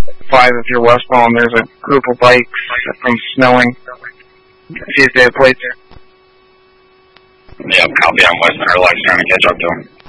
5 if you're westbound. There's a group of bikes from Snelling. See if they have plates. Yep, copy. I'm westbound. Relax, trying to catch up to them.